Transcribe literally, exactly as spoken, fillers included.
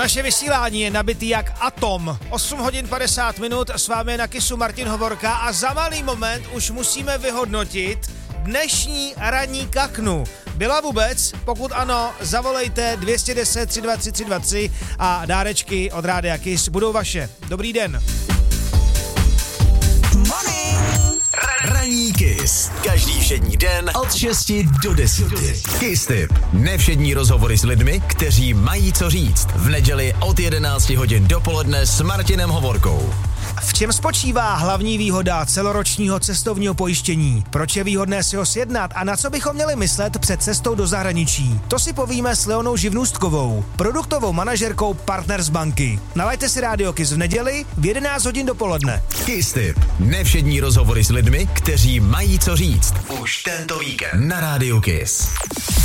Naše vysílání je nabitý jak atom. osm hodin padesát minut, s vámi je na Kissu Martin Hovorka a za malý moment už musíme vyhodnotit dnešní ranní kaknu. Byla vůbec? Pokud ano, zavolejte dvě jedna nula tři dva tři tři dva tři a dárečky od Rádia Kiss budou vaše. Dobrý den. Ranní Kiss. Každý všední den od šesti do deseti. Kiss Tip. Nevšední rozhovory s lidmi, kteří mají co říct. V neděli od jedenácti hodin dopoledne s Martinem Hovorkou. V čem spočívá hlavní výhoda celoročního cestovního pojištění? Proč je výhodné si ho sjednat a na co bychom měli myslet před cestou do zahraničí? To si povíme s Leonou Živnůstkovou, produktovou manažerkou Partners banky. Nalaďte si Rádio Kiss v neděli v jedenáct hodin dopoledne. Kiss Tip. Nevšední rozhovory s lidmi, kteří mají co říct. Už tento víkend na Rádiu Kiss.